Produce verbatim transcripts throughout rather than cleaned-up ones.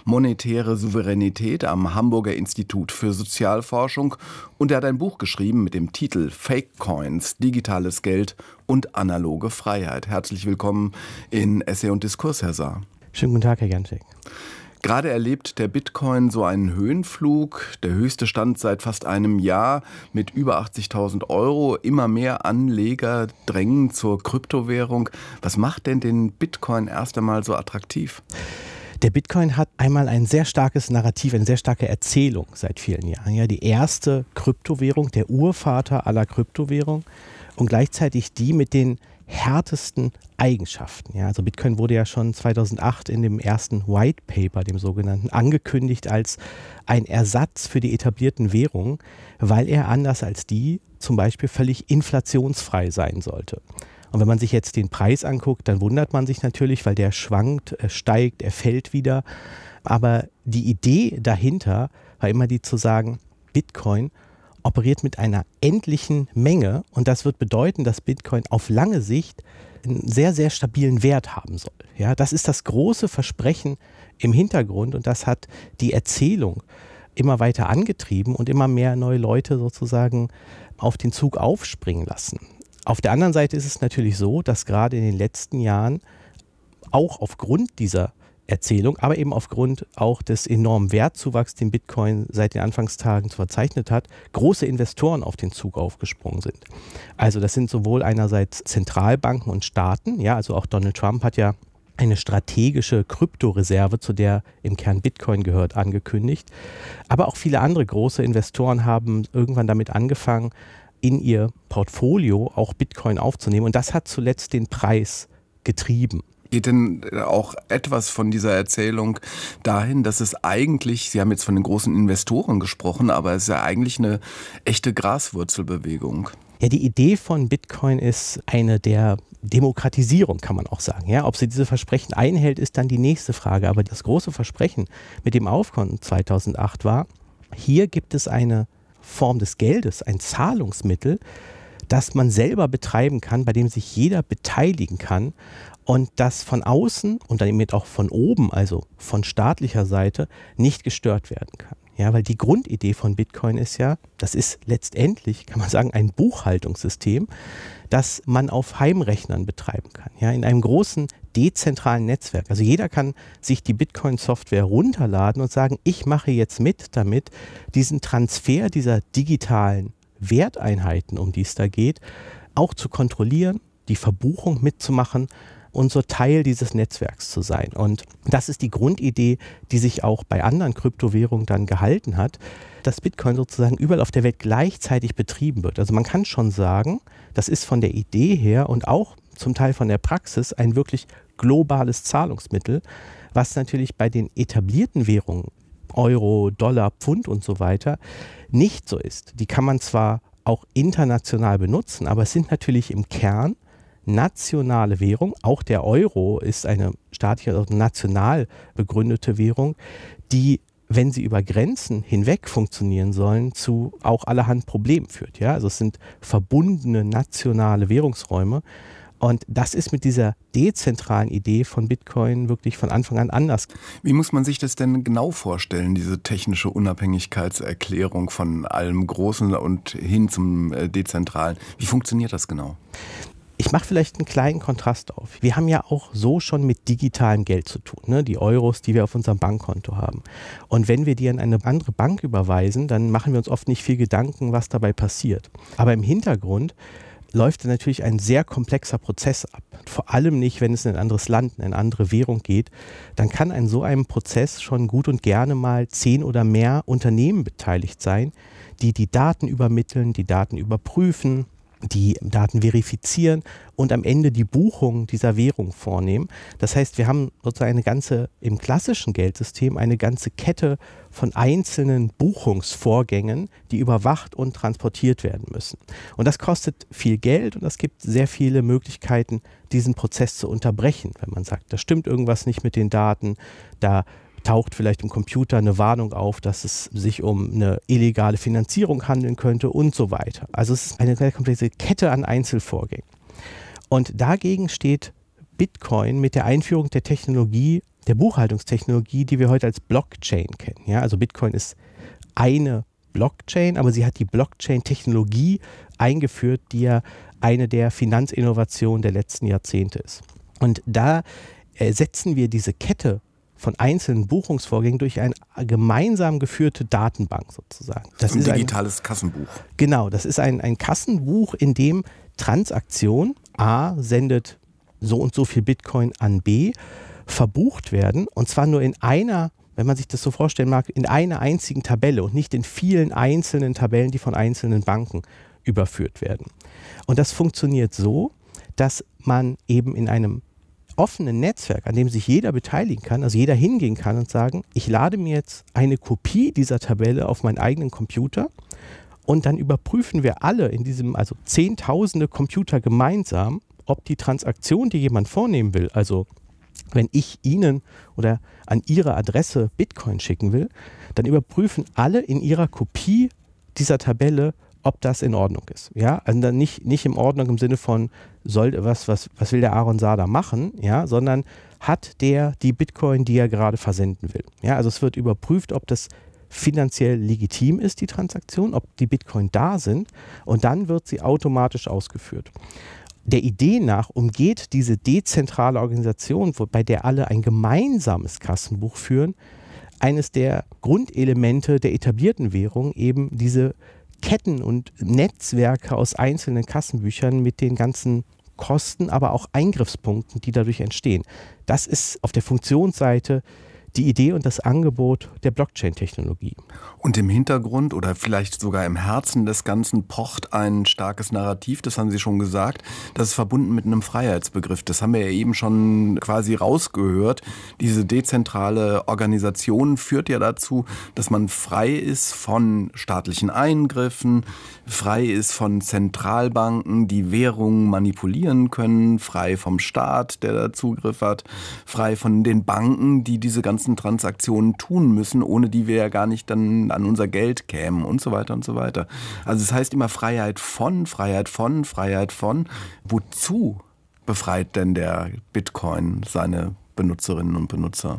monetäre Souveränität am Hamburger Institut für Sozialforschung und er hat ein Buch geschrieben mit dem Titel Fake Coins, digitales Geld und analoge Freiheit. Herzlich willkommen in Essay und Diskurs, Herr Saar. Schönen guten Tag, Herr Janczek. Gerade erlebt der Bitcoin so einen Höhenflug, der höchste Stand seit fast einem Jahr mit über achtzigtausend Euro. Immer mehr Anleger drängen zur Kryptowährung. Was macht denn den Bitcoin erst einmal so attraktiv? Der Bitcoin hat einmal ein sehr starkes Narrativ, eine sehr starke Erzählung seit vielen Jahren. Ja, die erste Kryptowährung, der Urvater aller Kryptowährungen und gleichzeitig die mit den härtesten Eigenschaften. Ja, also Bitcoin wurde ja schon zweitausendacht in dem ersten White Paper, dem sogenannten, angekündigt als ein Ersatz für die etablierten Währungen, weil er anders als die zum Beispiel völlig inflationsfrei sein sollte. Und wenn man sich jetzt den Preis anguckt, dann wundert man sich natürlich, weil der schwankt, er steigt, er fällt wieder. Aber die Idee dahinter war immer die zu sagen, Bitcoin operiert mit einer endlichen Menge und das wird bedeuten, dass Bitcoin auf lange Sicht einen sehr, sehr stabilen Wert haben soll. Ja, das ist das große Versprechen im Hintergrund und das hat die Erzählung immer weiter angetrieben und immer mehr neue Leute sozusagen auf den Zug aufspringen lassen. Auf der anderen Seite ist es natürlich so, dass gerade in den letzten Jahren auch aufgrund dieser Erzählung, aber eben aufgrund auch des enormen Wertzuwachs, den Bitcoin seit den Anfangstagen verzeichnet hat, große Investoren auf den Zug aufgesprungen sind. Also das sind sowohl einerseits Zentralbanken und Staaten, ja, also auch Donald Trump hat ja eine strategische Kryptoreserve, zu der im Kern Bitcoin gehört, angekündigt. Aber auch viele andere große Investoren haben irgendwann damit angefangen, in ihr Portfolio auch Bitcoin aufzunehmen. Und das hat zuletzt den Preis getrieben. Geht denn auch etwas von dieser Erzählung dahin, dass es eigentlich, Sie haben jetzt von den großen Investoren gesprochen, aber es ist ja eigentlich eine echte Graswurzelbewegung? Ja, die Idee von Bitcoin ist eine der Demokratisierung, kann man auch sagen. Ja, ob sie diese Versprechen einhält, ist dann die nächste Frage. Aber das große Versprechen mit dem Aufkommen zweitausendacht war, hier gibt es eine Form des Geldes, ein Zahlungsmittel, das man selber betreiben kann, bei dem sich jeder beteiligen kann und das von außen und dann eben auch von oben, also von staatlicher Seite, nicht gestört werden kann. Ja, weil die Grundidee von Bitcoin ist ja, das ist letztendlich, kann man sagen, ein Buchhaltungssystem, das man auf Heimrechnern betreiben kann, ja, in einem großen dezentralen Netzwerk. Also jeder kann sich die Bitcoin-Software runterladen und sagen, ich mache jetzt mit damit, diesen Transfer dieser digitalen Werteinheiten, um die es da geht, auch zu kontrollieren, die Verbuchung mitzumachen und so Teil dieses Netzwerks zu sein. Und das ist die Grundidee, die sich auch bei anderen Kryptowährungen dann gehalten hat, dass Bitcoin sozusagen überall auf der Welt gleichzeitig betrieben wird. Also man kann schon sagen, das ist von der Idee her und auch zum Teil von der Praxis ein wirklich globales Zahlungsmittel, was natürlich bei den etablierten Währungen, Euro, Dollar, Pfund und so weiter, nicht so ist. Die kann man zwar auch international benutzen, aber es sind natürlich im Kern nationale Währung. Auch der Euro ist eine staatlich, also national begründete Währung, die, wenn sie über Grenzen hinweg funktionieren sollen, zu auch allerhand Problemen führt. Ja? Also es sind verbundene nationale Währungsräume. Und das ist mit dieser dezentralen Idee von Bitcoin wirklich von Anfang an anders. Wie muss man sich das denn genau vorstellen, diese technische Unabhängigkeitserklärung von allem Großen und hin zum Dezentralen? Wie funktioniert das genau? Ich mache vielleicht einen kleinen Kontrast auf. Wir haben ja auch so schon mit digitalem Geld zu tun, ne? Die Euros, die wir auf unserem Bankkonto haben. Und wenn wir die an eine andere Bank überweisen, dann machen wir uns oft nicht viel Gedanken, was dabei passiert. Aber im Hintergrund läuft natürlich ein sehr komplexer Prozess ab. Vor allem nicht, wenn es in ein anderes Land, in eine andere Währung geht. Dann kann an so einem Prozess schon gut und gerne mal zehn oder mehr Unternehmen beteiligt sein, die die Daten übermitteln, die Daten überprüfen, die Daten verifizieren und am Ende die Buchung dieser Währung vornehmen. Das heißt, wir haben sozusagen eine ganze, im klassischen Geldsystem, eine ganze Kette von einzelnen Buchungsvorgängen, die überwacht und transportiert werden müssen. Und das kostet viel Geld und es gibt sehr viele Möglichkeiten, diesen Prozess zu unterbrechen. Wenn man sagt, da stimmt irgendwas nicht mit den Daten, da taucht vielleicht im Computer eine Warnung auf, dass es sich um eine illegale Finanzierung handeln könnte und so weiter. Also es ist eine sehr komplexe Kette an Einzelvorgängen. Und dagegen steht Bitcoin mit der Einführung der Technologie der Buchhaltungstechnologie, die wir heute als Blockchain kennen. Ja, also Bitcoin ist eine Blockchain, aber sie hat die Blockchain-Technologie eingeführt, die ja eine der Finanzinnovationen der letzten Jahrzehnte ist. Und da ersetzen wir diese Kette von einzelnen Buchungsvorgängen durch eine gemeinsam geführte Datenbank sozusagen. Das ist ein digitales ein, Kassenbuch. Genau, das ist ein, ein Kassenbuch, in dem Transaktion A sendet so und so viel Bitcoin an B, verbucht werden und zwar nur in einer, wenn man sich das so vorstellen mag, in einer einzigen Tabelle und nicht in vielen einzelnen Tabellen, die von einzelnen Banken überführt werden. Und das funktioniert so, dass man eben in einem offenen Netzwerk, an dem sich jeder beteiligen kann, also jeder hingehen kann und sagen, ich lade mir jetzt eine Kopie dieser Tabelle auf meinen eigenen Computer und dann überprüfen wir alle in diesem, also zehntausende Computer gemeinsam, ob die Transaktion, die jemand vornehmen will, also wenn ich Ihnen oder an Ihre Adresse Bitcoin schicken will, dann überprüfen alle in ihrer Kopie dieser Tabelle, ob das in Ordnung ist. Ja, also dann nicht, nicht in Ordnung im Sinne von, soll, was, was, was will der Aaron Saada machen, ja, sondern hat der die Bitcoin, die er gerade versenden will. Ja, also es wird überprüft, ob das finanziell legitim ist, die Transaktion, ob die Bitcoin da sind und dann wird sie automatisch ausgeführt. Der Idee nach umgeht diese dezentrale Organisation, bei der alle ein gemeinsames Kassenbuch führen, eines der Grundelemente der etablierten Währung, eben diese Ketten und Netzwerke aus einzelnen Kassenbüchern mit den ganzen Kosten, aber auch Eingriffspunkten, die dadurch entstehen. Das ist auf der Funktionsseite die Idee und das Angebot der Blockchain-Technologie. Und im Hintergrund oder vielleicht sogar im Herzen des Ganzen pocht ein starkes Narrativ, das haben Sie schon gesagt, das ist verbunden mit einem Freiheitsbegriff. Das haben wir ja eben schon quasi rausgehört. Diese dezentrale Organisation führt ja dazu, dass man frei ist von staatlichen Eingriffen, frei ist von Zentralbanken, die Währungen manipulieren können, frei vom Staat, der da Zugriff hat, frei von den Banken, die diese ganzen Transaktionen tun müssen, ohne die wir ja gar nicht dann an unser Geld kämen und so weiter und so weiter. Also es heißt immer Freiheit von, Freiheit von, Freiheit von. Wozu befreit denn der Bitcoin seine Benutzerinnen und Benutzer?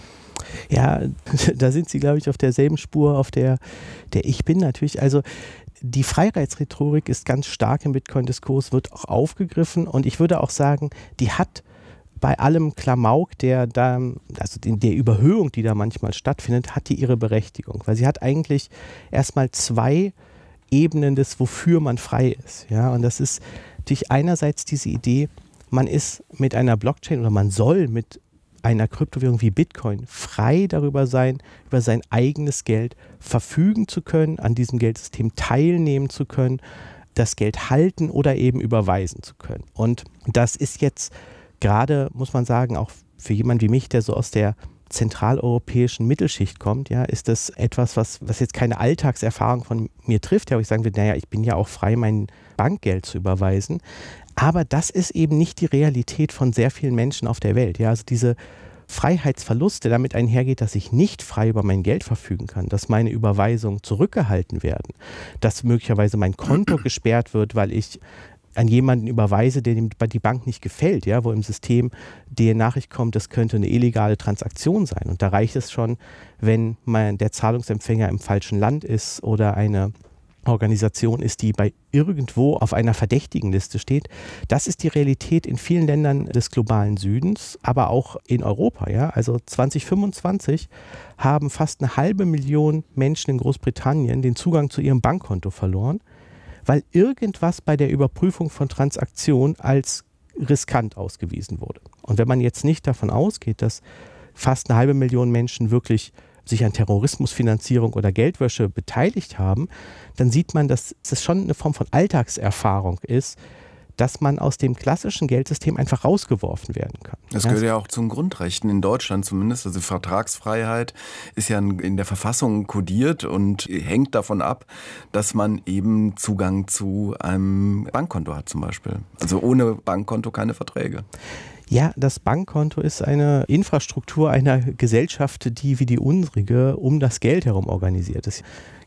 Ja, da sind Sie, glaube ich, auf derselben Spur, auf der, der ich bin natürlich. Also die Freiheitsrhetorik ist ganz stark im Bitcoin-Diskurs, wird auch aufgegriffen und ich würde auch sagen, die hat bei allem Klamauk, der da, also der Überhöhung, die da manchmal stattfindet, hat die ihre Berechtigung. Weil sie hat eigentlich erstmal zwei Ebenen des, wofür man frei ist. Ja, und das ist natürlich einerseits diese Idee, man ist mit einer Blockchain oder man soll mit einer Kryptowährung wie Bitcoin frei darüber sein, über sein eigenes Geld verfügen zu können, an diesem Geldsystem teilnehmen zu können, das Geld halten oder eben überweisen zu können. Und das ist jetzt gerade, muss man sagen, auch für jemanden wie mich, der so aus der zentraleuropäischen Mittelschicht kommt, ja, ist das etwas, was, was jetzt keine Alltagserfahrung von mir trifft, ja, wo ich sagen würde, naja, ich bin ja auch frei, mein Bankgeld zu überweisen. Aber das ist eben nicht die Realität von sehr vielen Menschen auf der Welt. Ja, also diese Freiheitsverluste damit einhergeht, dass ich nicht frei über mein Geld verfügen kann, dass meine Überweisungen zurückgehalten werden, dass möglicherweise mein Konto gesperrt wird, weil ich an jemanden überweise, der dem die Bank nicht gefällt, ja, wo im System die Nachricht kommt, das könnte eine illegale Transaktion sein. Und da reicht es schon, wenn mein, der Zahlungsempfänger im falschen Land ist oder eine Organisation ist, die bei irgendwo auf einer verdächtigen Liste steht. Das ist die Realität in vielen Ländern des globalen Südens, aber auch in Europa. Ja? Also zwanzig fünfundzwanzig haben fast eine halbe Million Menschen in Großbritannien den Zugang zu ihrem Bankkonto verloren, weil irgendwas bei der Überprüfung von Transaktionen als riskant ausgewiesen wurde. Und wenn man jetzt nicht davon ausgeht, dass fast eine halbe Million Menschen wirklich sich an Terrorismusfinanzierung oder Geldwäsche beteiligt haben, dann sieht man, dass es schon eine Form von Alltagserfahrung ist, dass man aus dem klassischen Geldsystem einfach rausgeworfen werden kann. Das gehört ja auch zu den Grundrechten in Deutschland zumindest. Also Vertragsfreiheit ist ja in der Verfassung kodiert und hängt davon ab, dass man eben Zugang zu einem Bankkonto hat zum Beispiel. Also ohne Bankkonto keine Verträge. Ja, das Bankkonto ist eine Infrastruktur einer Gesellschaft, die wie die unsrige um das Geld herum organisiert ist.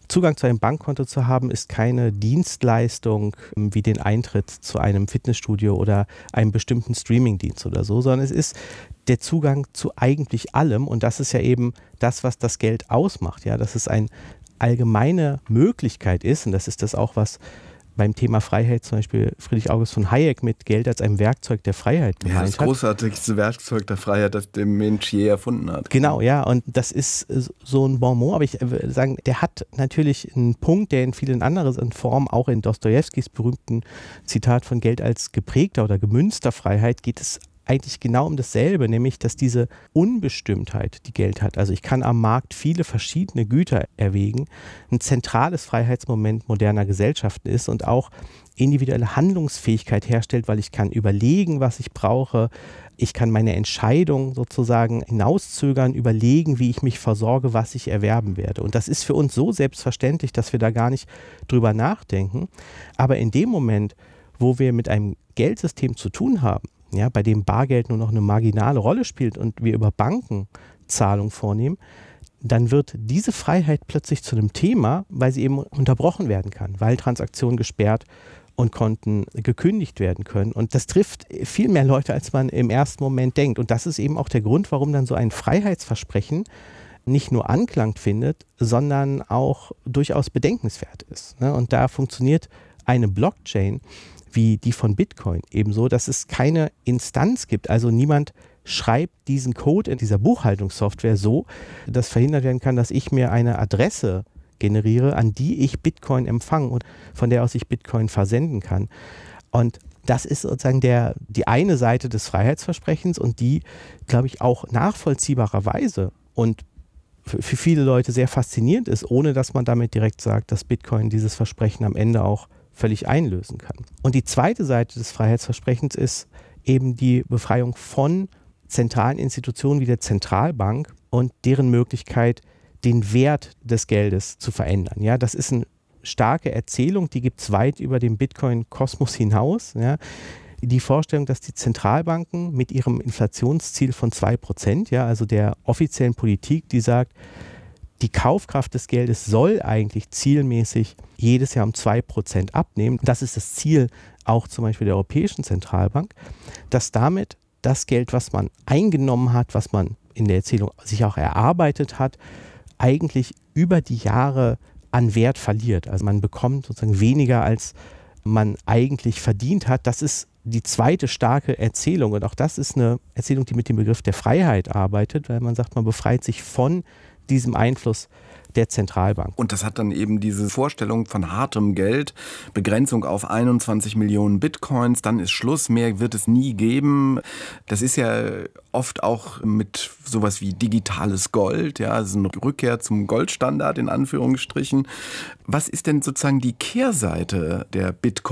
Zugang zu einem Bankkonto zu haben, ist keine Dienstleistung wie den Eintritt zu einem Fitnessstudio oder einem bestimmten Streamingdienst oder so, sondern es ist der Zugang zu eigentlich allem und das ist ja eben das, was das Geld ausmacht, ja, dass es eine allgemeine Möglichkeit ist und das ist das auch, was beim Thema Freiheit zum Beispiel Friedrich August von Hayek mit Geld als einem Werkzeug der Freiheit gemeint hat. Ja, das großartigste Werkzeug der Freiheit, das der Mensch je erfunden hat. Genau, ja, und das ist so ein Bonmot, aber ich würde sagen, der hat natürlich einen Punkt, der in vielen anderen Formen, auch in Dostojewskis berühmten Zitat von Geld als geprägter oder gemünzter Freiheit, geht es eigentlich genau um dasselbe, nämlich dass diese Unbestimmtheit, die Geld hat, also ich kann am Markt viele verschiedene Güter erwägen, ein zentrales Freiheitsmoment moderner Gesellschaften ist und auch individuelle Handlungsfähigkeit herstellt, weil ich kann überlegen, was ich brauche, ich kann meine Entscheidung sozusagen hinauszögern, überlegen, wie ich mich versorge, was ich erwerben werde. Und das ist für uns so selbstverständlich, dass wir da gar nicht drüber nachdenken. Aber in dem Moment, wo wir mit einem Geldsystem zu tun haben, ja, bei dem Bargeld nur noch eine marginale Rolle spielt und wir über Banken Zahlung vornehmen, dann wird diese Freiheit plötzlich zu einem Thema, weil sie eben unterbrochen werden kann, weil Transaktionen gesperrt und Konten gekündigt werden können. Und das trifft viel mehr Leute, als man im ersten Moment denkt. Und das ist eben auch der Grund, warum dann so ein Freiheitsversprechen nicht nur Anklang findet, sondern auch durchaus bedenkenswert ist. Und da funktioniert eine Blockchain wie die von Bitcoin ebenso, dass es keine Instanz gibt. Also niemand schreibt diesen Code in dieser Buchhaltungssoftware so, dass verhindert werden kann, dass ich mir eine Adresse generiere, an die ich Bitcoin empfange und von der aus ich Bitcoin versenden kann. Und das ist sozusagen der, die eine Seite des Freiheitsversprechens und die, glaube ich, auch nachvollziehbarerweise und für viele Leute sehr faszinierend ist, ohne dass man damit direkt sagt, dass Bitcoin dieses Versprechen am Ende auch völlig einlösen kann. Und die zweite Seite des Freiheitsversprechens ist eben die Befreiung von zentralen Institutionen wie der Zentralbank und deren Möglichkeit, den Wert des Geldes zu verändern. Ja, das ist eine starke Erzählung, die gibt es weit über den Bitcoin-Kosmos hinaus. Ja. Die Vorstellung, dass die Zentralbanken mit ihrem Inflationsziel von zwei Prozent, ja, also der offiziellen Politik, die sagt, die Kaufkraft des Geldes soll eigentlich zielmäßig jedes Jahr um zwei Prozent abnehmen. Das ist das Ziel auch zum Beispiel der Europäischen Zentralbank, dass damit das Geld, was man eingenommen hat, was man in der Erzählung sich auch erarbeitet hat, eigentlich über die Jahre an Wert verliert. Also man bekommt sozusagen weniger, als man eigentlich verdient hat. Das ist die zweite starke Erzählung und auch das ist eine Erzählung, die mit dem Begriff der Freiheit arbeitet, weil man sagt, man befreit sich von diesem Einfluss der Zentralbank. Und das hat dann eben diese Vorstellung von hartem Geld, Begrenzung auf einundzwanzig Millionen Bitcoins, dann ist Schluss, mehr wird es nie geben. Das ist ja oft auch mit sowas wie digitales Gold, ja, also eine Rückkehr zum Goldstandard in Anführungsstrichen. Was ist denn sozusagen die Kehrseite der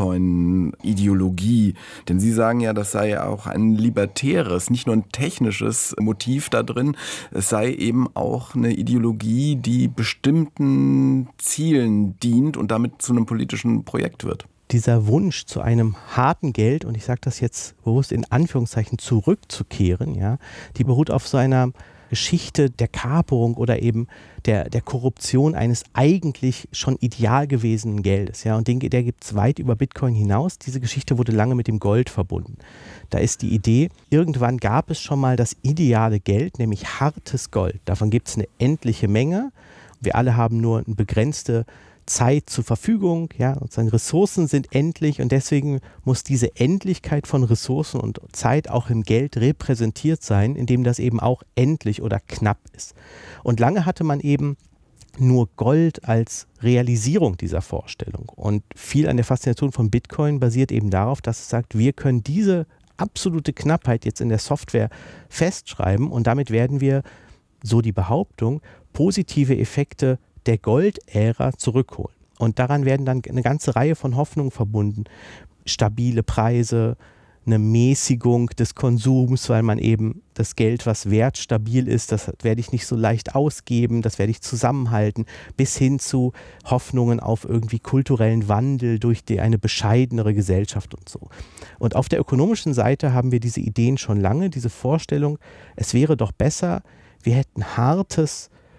Bitcoin-Ideologie? Denn Sie sagen ja, das sei ja auch ein libertäres, nicht nur ein technisches Motiv da drin, es sei eben auch eine Ideologie, die bestimmten Zielen dient und damit zu einem politischen Projekt wird. Dieser Wunsch zu einem harten Geld, und ich sage das jetzt bewusst in Anführungszeichen, zurückzukehren, ja, die beruht auf so einer Geschichte der Kaperung oder eben der, der Korruption eines eigentlich schon ideal gewesenen Geldes. Ja, und den, der gibt es weit über Bitcoin hinaus. Diese Geschichte wurde lange mit dem Gold verbunden. Da ist die Idee, irgendwann gab es schon mal das ideale Geld, nämlich hartes Gold. Davon gibt es eine endliche Menge. Wir alle haben nur eine begrenzte Zeit zur Verfügung, ja, sozusagen Ressourcen sind endlich und deswegen muss diese Endlichkeit von Ressourcen und Zeit auch im Geld repräsentiert sein, indem das eben auch endlich oder knapp ist. Und lange hatte man eben nur Gold als Realisierung dieser Vorstellung und viel an der Faszination von Bitcoin basiert eben darauf, dass es sagt, wir können diese absolute Knappheit jetzt in der Software festschreiben und damit werden wir, so die Behauptung, positive Effekte der Gold-Ära zurückholen. Und daran werden dann eine ganze Reihe von Hoffnungen verbunden. Stabile Preise, eine Mäßigung des Konsums, weil man eben das Geld, was wertstabil ist, das werde ich nicht so leicht ausgeben, das werde ich zusammenhalten, bis hin zu Hoffnungen auf irgendwie kulturellen Wandel durch die, eine bescheidenere Gesellschaft und so. Und auf der ökonomischen Seite haben wir diese Ideen schon lange, diese Vorstellung, es wäre doch besser, wir hätten hartes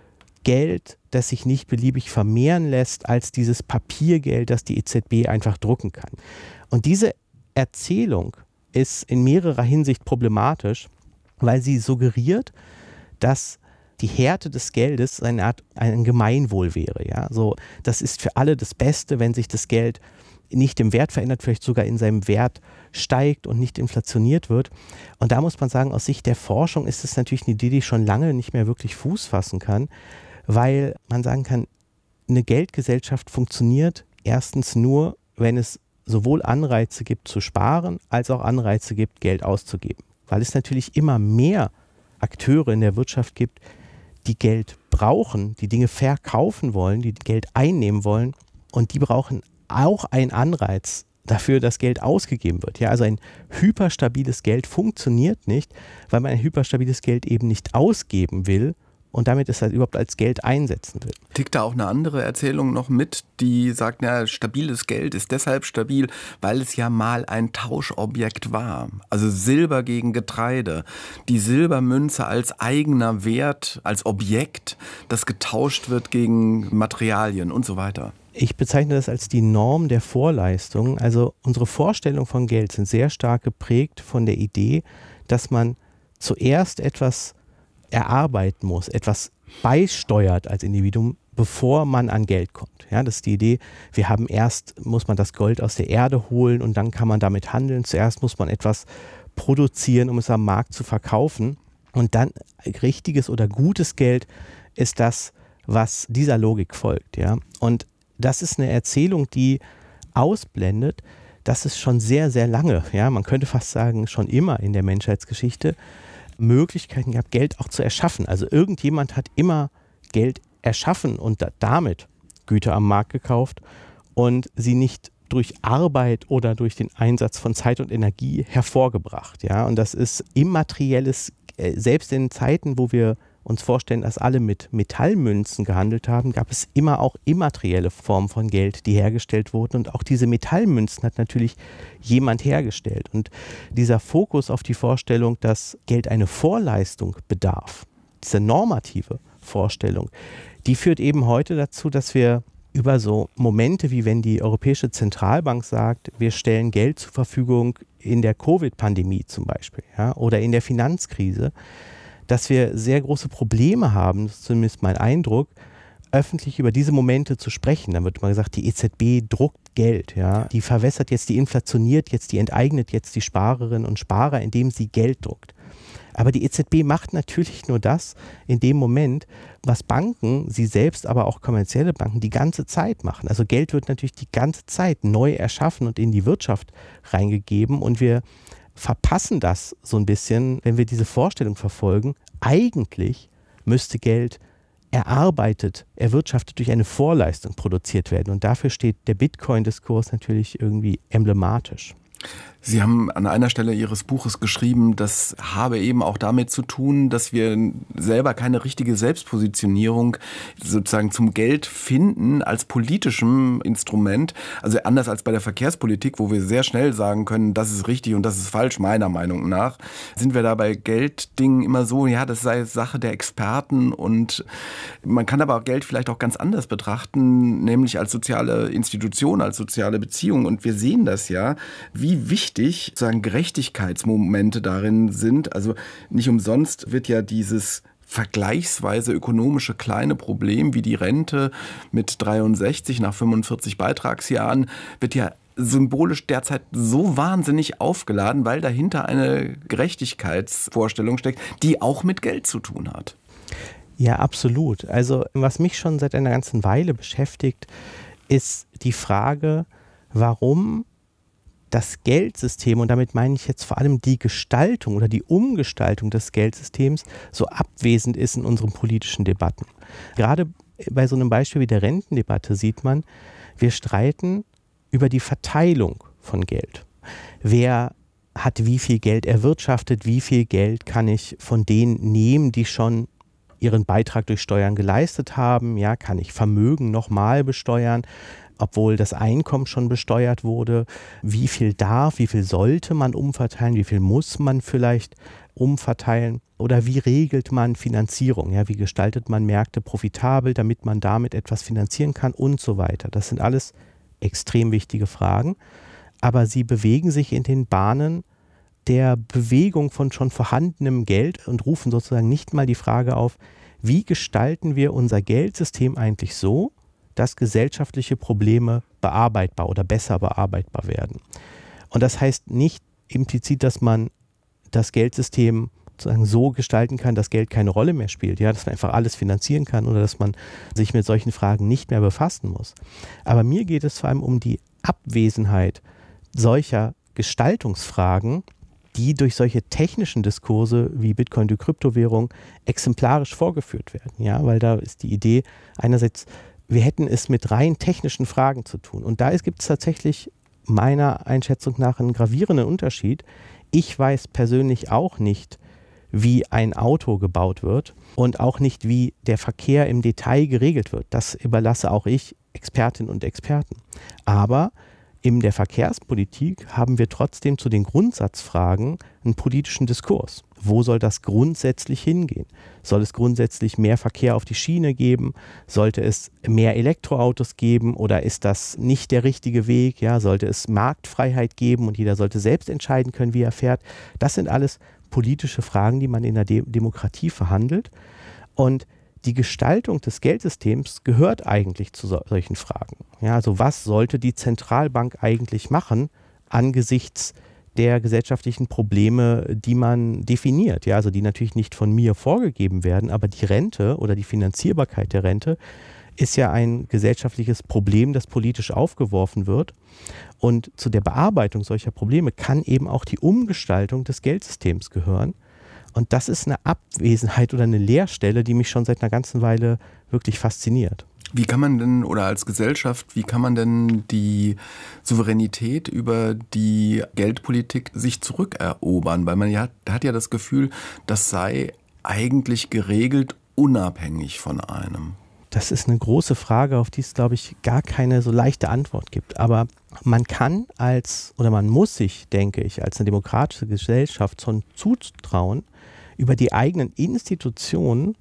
Geld, das sich nicht beliebig vermehren lässt, als dieses Papiergeld, das die E Z B einfach drucken kann. Und diese Erzählung ist in mehrerer Hinsicht problematisch, weil sie suggeriert, dass die Härte des Geldes eine Art ein Gemeinwohl wäre. Ja? So, das ist für alle das Beste, wenn sich das Geld nicht im Wert verändert, vielleicht sogar in seinem Wert steigt und nicht inflationiert wird. Und da muss man sagen, aus Sicht der Forschung ist es natürlich eine Idee, die schon lange nicht mehr wirklich Fuß fassen kann, weil man sagen kann, eine Geldgesellschaft funktioniert erstens nur, wenn es sowohl Anreize gibt zu sparen, als auch Anreize gibt, Geld auszugeben. Weil es natürlich immer mehr Akteure in der Wirtschaft gibt, die Geld brauchen, die Dinge verkaufen wollen, die Geld einnehmen wollen, und die brauchen auch einen Anreiz dafür, dass Geld ausgegeben wird. Ja, also ein hyperstabiles Geld funktioniert nicht, weil man ein hyperstabiles Geld eben nicht ausgeben will und damit es halt überhaupt als Geld einsetzen will. Tickt da auch eine andere Erzählung noch mit, die sagt, na, stabiles Geld ist deshalb stabil, weil es ja mal ein Tauschobjekt war. Also Silber gegen Getreide. Die Silbermünze als eigener Wert, als Objekt, das getauscht wird gegen Materialien und so weiter. Ich bezeichne das als die Norm der Vorleistung. Also unsere Vorstellungen von Geld sind sehr stark geprägt von der Idee, dass man zuerst etwas erarbeiten muss, etwas beisteuert als Individuum, bevor man an Geld kommt. Ja, das ist die Idee, wir haben erst, muss man das Gold aus der Erde holen und dann kann man damit handeln. Zuerst muss man etwas produzieren, um es am Markt zu verkaufen. Und dann richtiges oder gutes Geld ist das, was dieser Logik folgt. Ja? Und das ist eine Erzählung, die ausblendet, dass es schon sehr, sehr lange, ja, man könnte fast sagen, schon immer in der Menschheitsgeschichte Möglichkeiten gab, Geld auch zu erschaffen. Also irgendjemand hat immer Geld erschaffen und damit Güter am Markt gekauft und sie nicht durch Arbeit oder durch den Einsatz von Zeit und Energie hervorgebracht. Ja? Und das ist immaterielles, selbst in Zeiten, wo wir uns vorstellen, dass alle mit Metallmünzen gehandelt haben, gab es immer auch immaterielle Formen von Geld, die hergestellt wurden. Und auch diese Metallmünzen hat natürlich jemand hergestellt. Und dieser Fokus auf die Vorstellung, dass Geld eine Vorleistung bedarf, diese normative Vorstellung, die führt eben heute dazu, dass wir über so Momente, wie wenn die Europäische Zentralbank sagt, wir stellen Geld zur Verfügung in der Covid-Pandemie zum Beispiel, ja, oder in der Finanzkrise, dass wir sehr große Probleme haben, das ist zumindest mein Eindruck, öffentlich über diese Momente zu sprechen. Dann wird mal gesagt, die E Z B druckt Geld, ja, die verwässert jetzt, die inflationiert jetzt, die enteignet jetzt die Sparerinnen und Sparer, indem sie Geld druckt. Aber die E Z B macht natürlich nur das in dem Moment, was Banken, sie selbst, aber auch kommerzielle Banken die ganze Zeit machen. Also Geld wird natürlich die ganze Zeit neu erschaffen und in die Wirtschaft reingegeben, und wir verpassen das so ein bisschen, wenn wir diese Vorstellung verfolgen. Eigentlich müsste Geld erarbeitet, erwirtschaftet durch eine Vorleistung produziert werden. Und dafür steht der Bitcoin-Diskurs natürlich irgendwie emblematisch. Sie haben an einer Stelle Ihres Buches geschrieben, das habe eben auch damit zu tun, dass wir selber keine richtige Selbstpositionierung sozusagen zum Geld finden als politischem Instrument. Also anders als bei der Verkehrspolitik, wo wir sehr schnell sagen können, das ist richtig und das ist falsch, meiner Meinung nach, sind wir da bei Gelddingen immer so, ja, das sei Sache der Experten, und man kann aber auch Geld vielleicht auch ganz anders betrachten, nämlich als soziale Institution, als soziale Beziehung. Und wir sehen das ja, wie wichtig sozusagen Gerechtigkeitsmomente darin sind. Also nicht umsonst wird ja dieses vergleichsweise ökonomische kleine Problem wie die Rente mit dreiundsechzig nach fünfundvierzig Beitragsjahren wird ja symbolisch derzeit so wahnsinnig aufgeladen, weil dahinter eine Gerechtigkeitsvorstellung steckt, die auch mit Geld zu tun hat. Ja, absolut. Also was mich schon seit einer ganzen Weile beschäftigt, ist die Frage, warum das Geldsystem, und damit meine ich jetzt vor allem die Gestaltung oder die Umgestaltung des Geldsystems, so abwesend ist in unseren politischen Debatten. Gerade bei so einem Beispiel wie der Rentendebatte sieht man, wir streiten über die Verteilung von Geld. Wer hat wie viel Geld erwirtschaftet, wie viel Geld kann ich von denen nehmen, die schon ihren Beitrag durch Steuern geleistet haben? Ja, kann ich Vermögen nochmal besteuern, obwohl das Einkommen schon besteuert wurde? Wie viel darf, wie viel sollte man umverteilen, wie viel muss man vielleicht umverteilen? Oder wie regelt man Finanzierung? Ja, wie gestaltet man Märkte profitabel, damit man damit etwas finanzieren kann und so weiter. Das sind alles extrem wichtige Fragen, aber sie bewegen sich in den Bahnen der Bewegung von schon vorhandenem Geld und rufen sozusagen nicht mal die Frage auf, wie gestalten wir unser Geldsystem eigentlich so, dass gesellschaftliche Probleme bearbeitbar oder besser bearbeitbar werden. Und das heißt nicht implizit, dass man das Geldsystem sozusagen so gestalten kann, dass Geld keine Rolle mehr spielt, ja, dass man einfach alles finanzieren kann oder dass man sich mit solchen Fragen nicht mehr befassen muss. Aber mir geht es vor allem um die Abwesenheit solcher Gestaltungsfragen, die durch solche technischen Diskurse wie Bitcoin, die Kryptowährung, exemplarisch vorgeführt werden. Ja, weil da ist die Idee einerseits, wir hätten es mit rein technischen Fragen zu tun. Und da gibt es tatsächlich meiner Einschätzung nach einen gravierenden Unterschied. Ich weiß persönlich auch nicht, wie ein Auto gebaut wird und auch nicht, wie der Verkehr im Detail geregelt wird. Das überlasse auch ich Expertinnen und Experten. Aber in der Verkehrspolitik haben wir trotzdem zu den Grundsatzfragen einen politischen Diskurs. Wo soll das grundsätzlich hingehen? Soll es grundsätzlich mehr Verkehr auf die Schiene geben? Sollte es mehr Elektroautos geben oder ist das nicht der richtige Weg? Ja, sollte es Marktfreiheit geben und jeder sollte selbst entscheiden können, wie er fährt? Das sind alles politische Fragen, die man in der De- Demokratie verhandelt. Und die Gestaltung des Geldsystems gehört eigentlich zu so, solchen Fragen. Ja, also was sollte die Zentralbank eigentlich machen angesichts der gesellschaftlichen Probleme, die man definiert? Ja, also die natürlich nicht von mir vorgegeben werden, aber die Rente oder die Finanzierbarkeit der Rente ist ja ein gesellschaftliches Problem, das politisch aufgeworfen wird. Und zu der Bearbeitung solcher Probleme kann eben auch die Umgestaltung des Geldsystems gehören. Und das ist eine Abwesenheit oder eine Leerstelle, die mich schon seit einer ganzen Weile wirklich fasziniert. Wie kann man denn, oder als Gesellschaft, wie kann man denn die Souveränität über die Geldpolitik sich zurückerobern? Weil man ja, hat ja das Gefühl, das sei eigentlich geregelt, unabhängig von einem. Das ist eine große Frage, auf die es, glaube ich, gar keine so leichte Antwort gibt. Aber man kann als, oder man muss sich, denke ich, als eine demokratische Gesellschaft schon zutrauen, über die eigenen Institutionen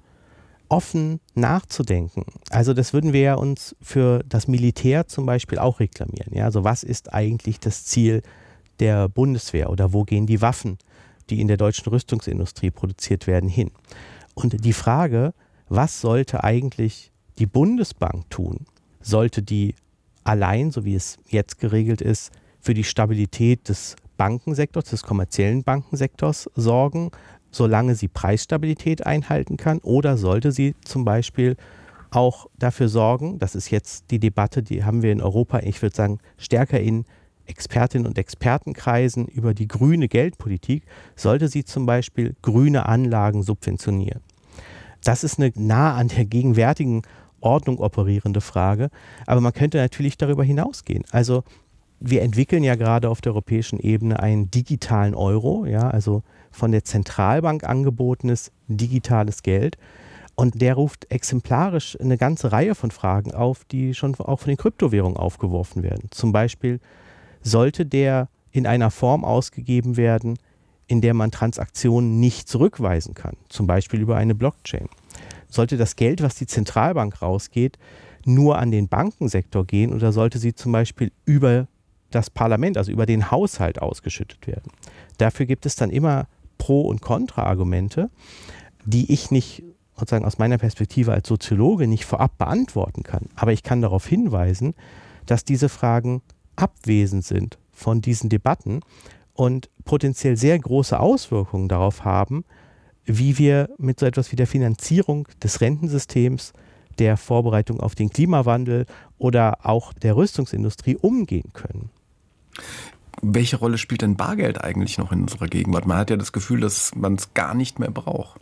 offen nachzudenken. Also das würden wir ja uns für das Militär zum Beispiel auch reklamieren. Ja? Also was ist eigentlich das Ziel der Bundeswehr oder wo gehen die Waffen, die in der deutschen Rüstungsindustrie produziert werden, hin? Und die Frage, was sollte eigentlich die Bundesbank tun? Sollte die allein, so wie es jetzt geregelt ist, für die Stabilität des Bankensektors, des kommerziellen Bankensektors sorgen, solange sie Preisstabilität einhalten kann? Oder sollte sie zum Beispiel auch dafür sorgen, das ist jetzt die Debatte, die haben wir in Europa, ich würde sagen, stärker in Expertinnen und Expertenkreisen über die grüne Geldpolitik, sollte sie zum Beispiel grüne Anlagen subventionieren? Das ist eine nah an der gegenwärtigen Ordnung operierende Frage, aber man könnte natürlich darüber hinausgehen. Also wir entwickeln ja gerade auf der europäischen Ebene einen digitalen Euro, ja, also von der Zentralbank angebotenes digitales Geld. Und der ruft exemplarisch eine ganze Reihe von Fragen auf, die schon auch von den Kryptowährungen aufgeworfen werden. Zum Beispiel, sollte der in einer Form ausgegeben werden, in der man Transaktionen nicht zurückweisen kann, zum Beispiel über eine Blockchain? Sollte das Geld, was die Zentralbank rausgeht, nur an den Bankensektor gehen oder sollte sie zum Beispiel über das Parlament, also über den Haushalt ausgeschüttet werden? Dafür gibt es dann immer Pro- und Kontra-Argumente, die ich nicht, sozusagen aus meiner Perspektive als Soziologe, nicht vorab beantworten kann. Aber ich kann darauf hinweisen, dass diese Fragen abwesend sind von diesen Debatten und potenziell sehr große Auswirkungen darauf haben, wie wir mit so etwas wie der Finanzierung des Rentensystems, der Vorbereitung auf den Klimawandel oder auch der Rüstungsindustrie umgehen können. Welche Rolle spielt denn Bargeld eigentlich noch in unserer Gegenwart? Man hat ja das Gefühl, dass man es gar nicht mehr braucht.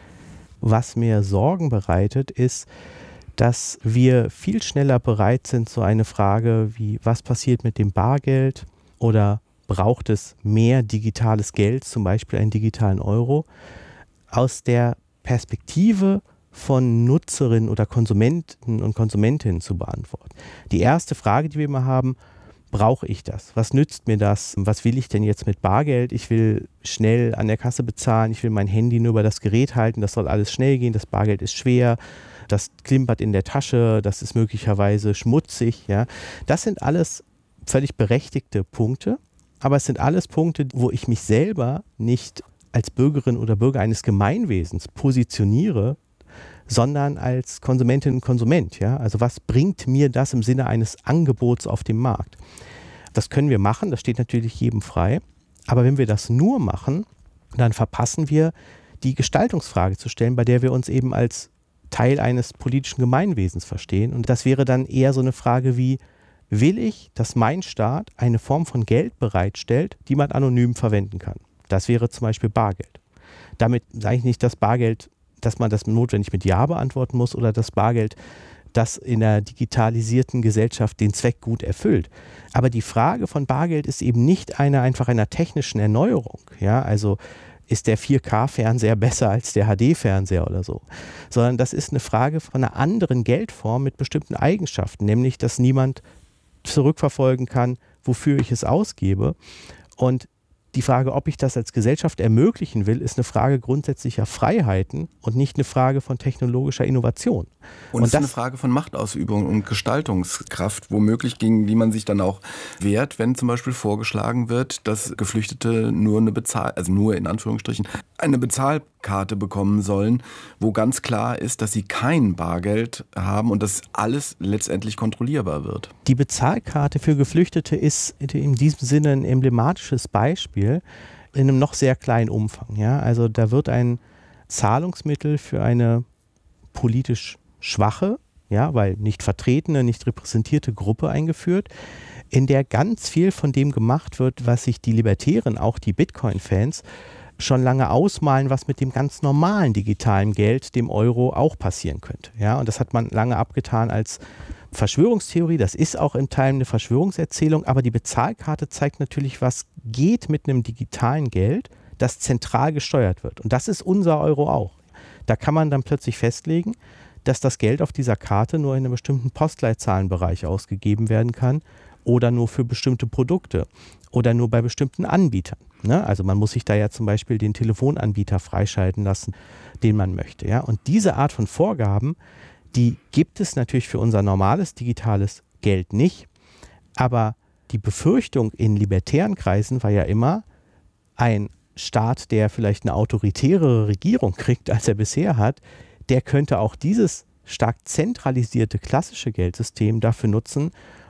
Was mir Sorgen bereitet, ist, dass wir viel schneller bereit sind, so eine Frage wie, was passiert mit dem Bargeld oder braucht es mehr digitales Geld, zum Beispiel einen digitalen Euro, aus der Perspektive von Nutzerinnen oder Konsumenten und Konsumentinnen zu beantworten. Die erste Frage, die wir immer haben, brauche ich das? Was nützt mir das? Was will ich denn jetzt mit Bargeld? Ich will schnell an der Kasse bezahlen, ich will mein Handy nur über das Gerät halten, das soll alles schnell gehen, das Bargeld ist schwer, das klimpert in der Tasche, das ist möglicherweise schmutzig. Ja. Das sind alles völlig berechtigte Punkte, aber es sind alles Punkte, wo ich mich selber nicht als Bürgerin oder Bürger eines Gemeinwesens positioniere, sondern als Konsumentin und Konsument. Ja? Also was bringt mir das im Sinne eines Angebots auf dem Markt? Das können wir machen, das steht natürlich jedem frei. Aber wenn wir das nur machen, dann verpassen wir, die Gestaltungsfrage zu stellen, bei der wir uns eben als Teil eines politischen Gemeinwesens verstehen. Und das wäre dann eher so eine Frage wie, will ich, dass mein Staat eine Form von Geld bereitstellt, die man anonym verwenden kann? Das wäre zum Beispiel Bargeld. Damit sage ich nicht, dass Bargeld, dass man das notwendig mit Ja beantworten muss oder dass Bargeld das in der digitalisierten Gesellschaft den Zweck gut erfüllt. Aber die Frage von Bargeld ist eben nicht eine einfach einer technischen Erneuerung. Ja, also ist der vier K Fernseher besser als der H D Fernseher oder so, sondern das ist eine Frage von einer anderen Geldform mit bestimmten Eigenschaften, nämlich dass niemand zurückverfolgen kann, wofür ich es ausgebe. Und die Frage, ob ich das als Gesellschaft ermöglichen will, ist eine Frage grundsätzlicher Freiheiten und nicht eine Frage von technologischer Innovation. Und, und es ist eine Frage von Machtausübung und Gestaltungskraft, womöglich gegen die man sich dann auch wehrt, wenn zum Beispiel vorgeschlagen wird, dass Geflüchtete nur eine Bezahl, also nur in Anführungsstrichen, eine Bezahlkarte bekommen sollen, wo ganz klar ist, dass sie kein Bargeld haben und dass alles letztendlich kontrollierbar wird. Die Bezahlkarte für Geflüchtete ist in diesem Sinne ein emblematisches Beispiel in einem noch sehr kleinen Umfang. Ja? Also da wird ein Zahlungsmittel für eine politisch schwache, ja, weil nicht vertretene, nicht repräsentierte Gruppe eingeführt, in der ganz viel von dem gemacht wird, was sich die Libertären, auch die Bitcoin-Fans, schon lange ausmalen, was mit dem ganz normalen digitalen Geld, dem Euro, auch passieren könnte. Ja, und das hat man lange abgetan als Verschwörungstheorie. Das ist auch in Teilen eine Verschwörungserzählung, aber die Bezahlkarte zeigt natürlich, was geht mit einem digitalen Geld, das zentral gesteuert wird. Und das ist unser Euro auch. Da kann man dann plötzlich festlegen, dass das Geld auf dieser Karte nur in einem bestimmten Postleitzahlenbereich ausgegeben werden kann oder nur für bestimmte Produkte oder nur bei bestimmten Anbietern. Ne? Also man muss sich da ja zum Beispiel den Telefonanbieter freischalten lassen, den man möchte. Ja? Und diese Art von Vorgaben, die gibt es natürlich für unser normales digitales Geld nicht. Aber die Befürchtung in libertären Kreisen war ja immer, ein Staat, der vielleicht eine autoritärere Regierung kriegt, als er bisher hat, der könnte auch dieses stark zentralisierte klassische Geldsystem dafür nutzen,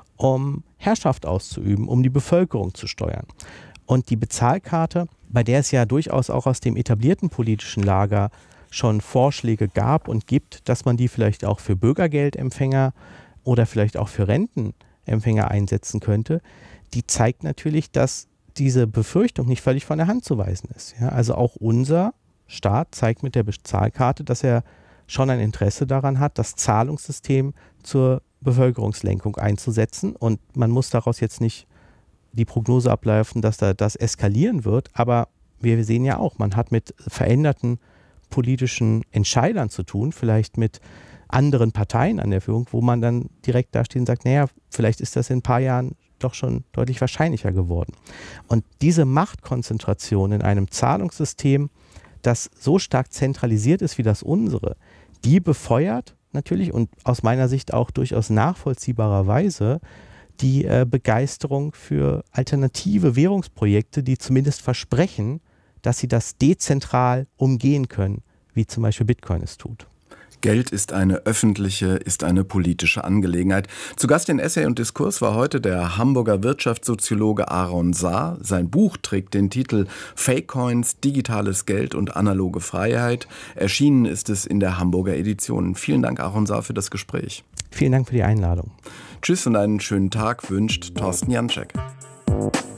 um Herrschaft auszuüben, um die Bevölkerung zu steuern. Und die Bezahlkarte, bei der es ja durchaus auch aus dem etablierten politischen Lager schon Vorschläge gab und gibt, dass man die vielleicht auch für Bürgergeldempfänger oder vielleicht auch für Rentenempfänger einsetzen könnte, die zeigt natürlich, dass diese Befürchtung nicht völlig von der Hand zu weisen ist. Ja, also auch unser Staat zeigt mit der Bezahlkarte, dass er schon ein Interesse daran hat, das Zahlungssystem zur Bevölkerungslenkung einzusetzen. Und man muss daraus jetzt nicht die Prognose ableiten, dass da das eskalieren wird. Aber wir sehen ja auch, man hat mit veränderten politischen Entscheidern zu tun, vielleicht mit anderen Parteien an der Führung, wo man dann direkt da steht und sagt, naja, vielleicht ist das in ein paar Jahren doch schon deutlich wahrscheinlicher geworden. Und diese Machtkonzentration in einem Zahlungssystem, das so stark zentralisiert ist wie das unsere, die befeuert natürlich und aus meiner Sicht auch durchaus nachvollziehbarerweise die äh, Begeisterung für alternative Währungsprojekte, die zumindest versprechen, dass sie das dezentral umgehen können, wie zum Beispiel Bitcoin es tut. Geld ist eine öffentliche, ist eine politische Angelegenheit. Zu Gast in Essay und Diskurs war heute der Hamburger Wirtschaftssoziologe Aaron Saar. Sein Buch trägt den Titel Fake Coins, digitales Geld und analoge Freiheit. Erschienen ist es in der Hamburger Edition. Vielen Dank, Aaron Saar, für das Gespräch. Vielen Dank für die Einladung. Tschüss und einen schönen Tag wünscht Thorsten Janczek.